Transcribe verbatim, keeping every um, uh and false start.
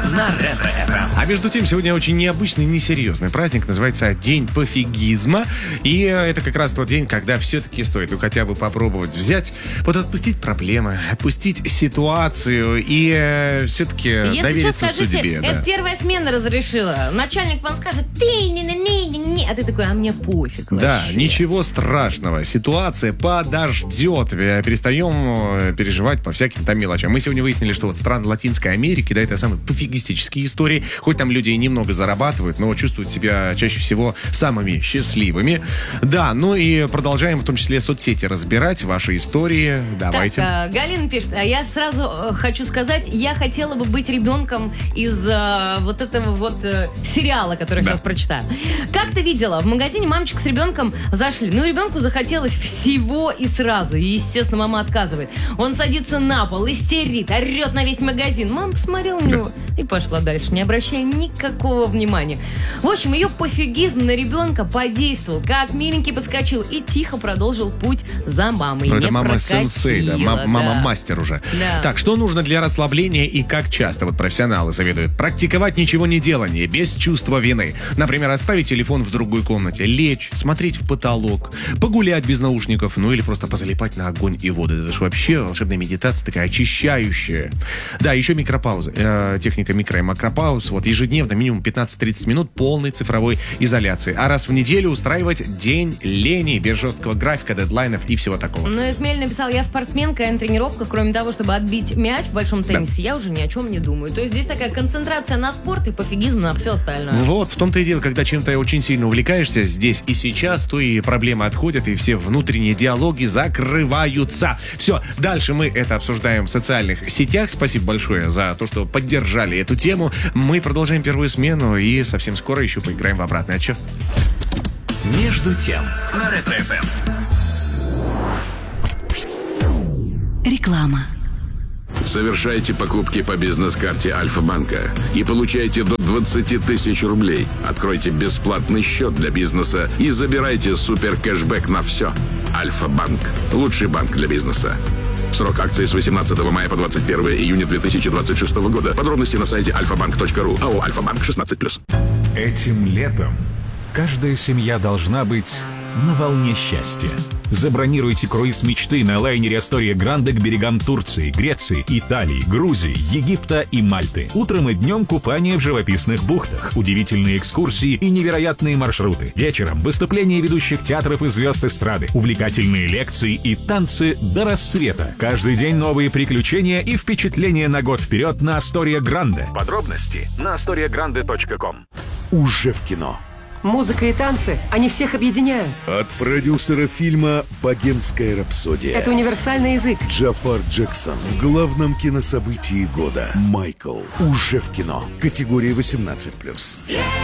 на Ретро-эф эм. А между тем, сегодня очень необычный, несерьезный праздник. Называется День пофигизма. И это как раз тот день, когда все-таки стоит ну, хотя бы попробовать взять, вот отпустить проблемы, отпустить ситуацию и э, все-таки Если довериться что, скажите, судьбе. это Да. первая смена разрешила. Начальник вам скажет, ты не не не не не, а ты такой, а мне пофиг Да, вообще. ничего страшного. Ситуация подождет. Перестаем переживать по всяким там мелочам. Мы сегодня выяснили, что вот страны Латинской Америки, да, это самые пофигистические истории. Хоть там люди и немного зарабатывают, но чувствуют себя чаще всего самыми счастливыми. Да, ну и продолжаем в том числе соцсети разбирать ваши истории. Давайте. Так, Галина пишет, а я сразу э, хочу сказать, я хотела бы быть ребенком из э, вот этого вот э, сериала, который Да. я сейчас прочитаю. Как ты видела, в магазине мамочка с ребенком зашли, ну ребенку захотелось всего и сразу, и, естественно, мама отказывает. Он садится на пол, истерит, орет на весь магазин. Мама посмотрела на него и пошла дальше, не обращая никакого внимания. В общем, ее пофигизм на ребенка подействовал, как миленький подскочил и тихо продолжил путь за мамой. Ну, Не это мама-сенсей, да, прокатило, ма- да. мама-мастер уже. Да. Так, что нужно для расслабления и как часто? Вот профессионалы советуют. Практиковать ничего не делание, без чувства вины. Например, оставить телефон в другой комнате, лечь, смотреть в потолок, погулять без наушников, ну или просто позалипать на огонь и воду. Это же вообще волшебная медитация, такая очищающая. Да, еще микропаузы. Э, техника микро- и макропауз. Вот ежедневно, минимум пятнадцать-тридцать минут полной цифровой изоляции. А раз в неделю устраивать день лени, без жесткого графика, дедлайнов и всего такого. Ну, и Хмель написал, я спортсменка, я на тренировках, кроме того, чтобы отбить мяч в большом теннисе, я уже ни о чем не думаю. То есть здесь такая концентрация на спорт и пофигизм на все остальное. Вот, в том-то и дело, когда чем-то очень сильно увлекаешься здесь и сейчас, то и проблемы отходят, и все внутренние диалоги закрываются. Все, дальше мы это обсуждаем в социальных сетях. Спасибо большое за то, что поддержали эту тему. Мы продолжаем первую смену и совсем скоро еще поиграем в обратный отчет. Между тем на Ретро-эф эм. Реклама. Совершайте покупки по бизнес-карте Альфа-банка и получайте до двадцать тысяч рублей. Откройте бесплатный счет для бизнеса и забирайте супер кэшбэк на все. Альфа-банк. Лучший банк для бизнеса. Срок акции с восемнадцатого мая по двадцать первое июня две тысячи двадцать шестого года. Подробности на сайте альфа-банк точка ру. АО «Альфа-банк» шестнадцать плюс. Этим летом каждая семья должна быть на волне счастья. Забронируйте круиз мечты на лайнере Астория Гранде к берегам Турции, Греции, Италии, Грузии, Египта и Мальты. Утром и днем купание в живописных бухтах, удивительные экскурсии и невероятные маршруты. Вечером выступления ведущих театров и звезд эстрады, увлекательные лекции и танцы до рассвета. Каждый день новые приключения и впечатления на год вперед на Астория Гранде. Подробности на астория гранде точка ком. Уже в кино. Музыка и танцы, они всех объединяют. От продюсера фильма «Богемская рапсодия» Это универсальный язык. Джафар Джексон в главном кинособытии года. Майкл. Уже в кино. Категория восемнадцать плюс.